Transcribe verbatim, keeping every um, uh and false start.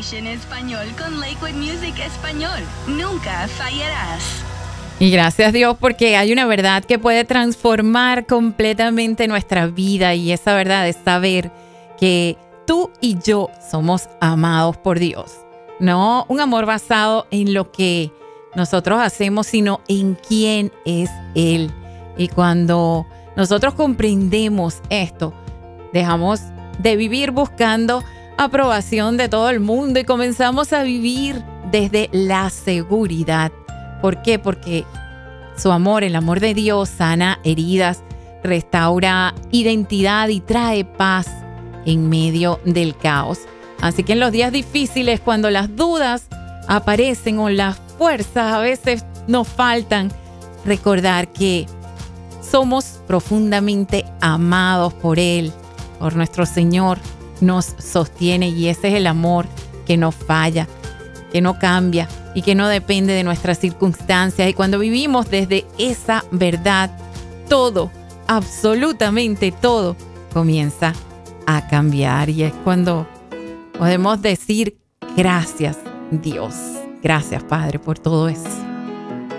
Station Español con Lakewood Music Español. Nunca fallarás. Y gracias Dios porque hay una verdad que puede transformar completamente nuestra vida, y esa verdad es saber que tú y yo somos amados por Dios. No un amor basado en lo que nosotros hacemos, sino en quién es Él. Y cuando nosotros comprendemos esto, dejamos de vivir buscando aprobación de todo el mundo y comenzamos a vivir desde la seguridad. ¿Por qué? Porque su amor, el amor de Dios, sana heridas, restaura identidad y trae paz en medio del caos. Así que en los días difíciles, cuando las dudas aparecen o las fuerzas a veces nos faltan, recordar que somos profundamente amados por Él, por nuestro Señor, nos sostiene, y ese es el amor que no falla, que no cambia y que no depende de nuestras circunstancias. Y cuando vivimos desde esa verdad, todo, absolutamente todo, comienza a cambiar, y es cuando podemos decir gracias Dios, gracias Padre por todo eso.